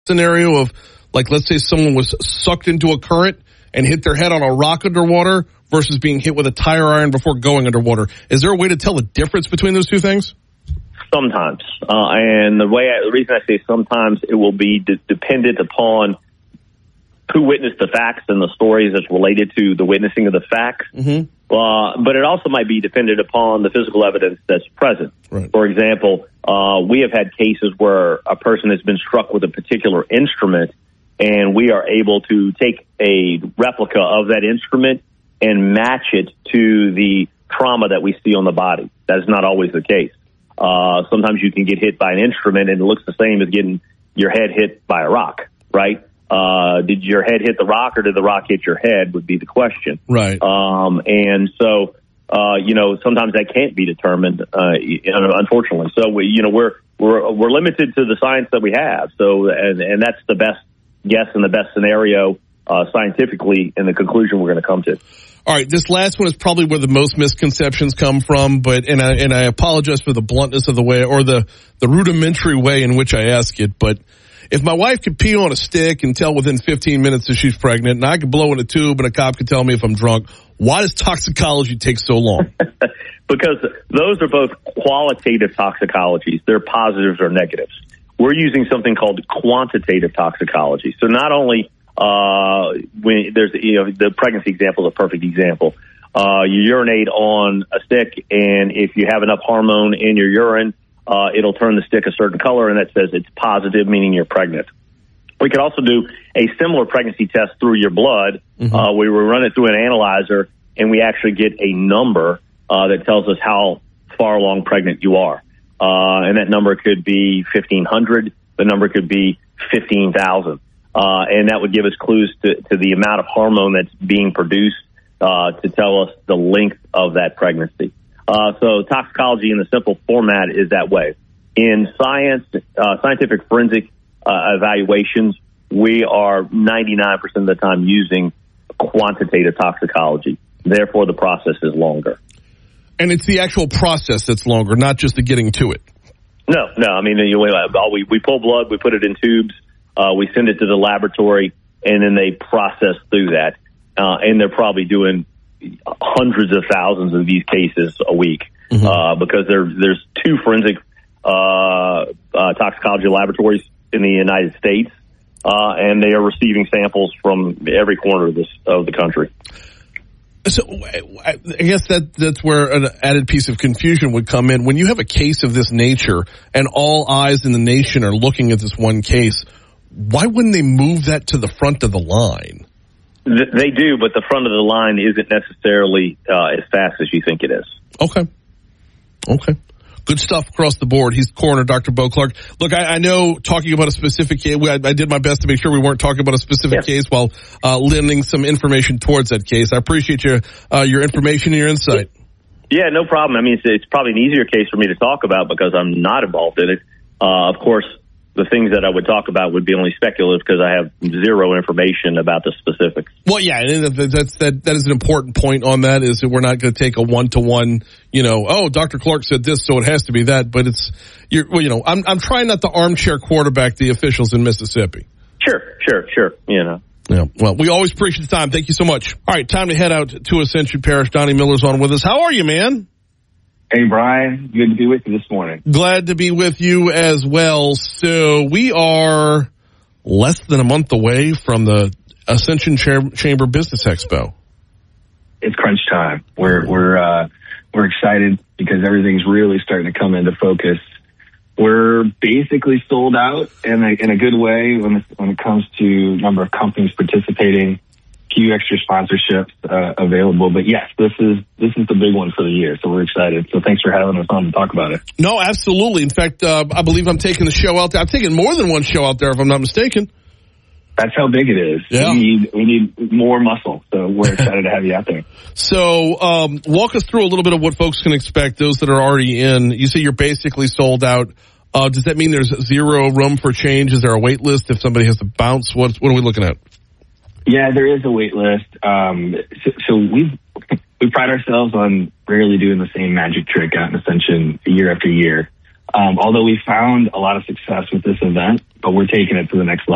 scenario of, like, let's say someone was sucked into a current and hit their head on a rock underwater versus being hit with a tire iron before going underwater? Is there a way to tell the difference between those two things? Sometimes. And the reason I say sometimes, it will be dependent upon who witnessed the facts and the stories that's related to the witnessing of the facts. Mm-hmm. But it also might be dependent upon the physical evidence that's present. Right. For example, we have had cases where a person has been struck with a particular instrument, and we are able to take a replica of that instrument and match it to the trauma that we see on the body. That is not always the case. Sometimes you can get hit by an instrument and it looks the same as getting your head hit by a rock, right? Did your head hit the rock or did the rock hit your head would be the question. Right. And so, sometimes that can't be determined, unfortunately. So we're limited to the science that we have. So, and that's the best guess and the best scenario, scientifically, and the conclusion we're going to come to. All right, this last one is probably where the most misconceptions come from, and I apologize for the bluntness of the way, or the rudimentary way in which I ask it, but if my wife could pee on a stick and tell within 15 minutes that she's pregnant, and I could blow in a tube and a cop could tell me if I'm drunk, why does toxicology take so long? Because those are both qualitative toxicologies. They're positives or negatives. We're using something called quantitative toxicology. So not only when there's, the pregnancy example is a perfect example. You urinate on a stick, and if you have enough hormone in your urine, it'll turn the stick a certain color, and that says it's positive, meaning you're pregnant. We could also do a similar pregnancy test through your blood. Mm-hmm. We will run it through an analyzer, and we actually get a number that tells us how far along pregnant you are. And that number could be 1,500. The number could be 15,000. And that would give us clues to the amount of hormone that's being produced to tell us the length of that pregnancy. So toxicology in the simple format is that way. In science, scientific forensic evaluations, we are 99% of the time using quantitative toxicology. Therefore, the process is longer. And it's the actual process that's longer, not just the getting to it. No. I mean, we pull blood, we put it in tubes, we send it to the laboratory, and then they process through that. And they're probably doing hundreds of thousands of these cases a week, because there's two forensic toxicology laboratories in the United States, and they are receiving samples from every corner of the country. So I guess that's where an added piece of confusion would come in. When you have a case of this nature and all eyes in the nation are looking at this one case, why wouldn't they move that to the front of the line? They do, but the front of the line isn't necessarily as fast as you think it is. Okay. Good stuff across the board. He's coroner Dr. Bo Clark. Look, I know talking about a specific case, I did my best to make sure we weren't talking about a specific case while lending some information towards that case. I appreciate your information and your insight. Yeah, no problem. I mean, it's probably an easier case for me to talk about because I'm not involved in it. Of course, the things that I would talk about would be only speculative because I have zero information about the specifics. Well, yeah, that is an important point on that, is that we're not going to take a one-to-one, Dr. Clark said this, so it has to be that. But I'm trying not to armchair quarterback the officials in Mississippi. Sure. Yeah. Well, we always appreciate the time. Thank you so much. All right, time to head out to Ascension Parish. Donnie Miller's on with us. How are you, man? Hey, Brian. Good to be with you this morning. Glad to be with you as well. So we are less than a month away from the Ascension Chamber Business Expo. It's crunch time. We're excited because everything's really starting to come into focus. We're basically sold out in a good way when it comes to number of companies participating. Few extra sponsorships available, but yes, this is the big one for the year, so we're excited. So thanks for having us on to talk about it. No, absolutely. In fact, I believe I'm taking the show out there. I'm taking more than one show out there, if I'm not mistaken. That's how big it is. Yeah. We need more muscle, so we're excited to have you out there. So walk us through a little bit of what folks can expect, those that are already in. You say you're basically sold out. Does that mean there's zero room for change? Is there a wait list if somebody has to bounce? What are we looking at? Yeah, there is a wait list. So we pride ourselves on rarely doing the same magic trick out in Ascension year after year. Although we found a lot of success with this event, but we're taking it to the next level.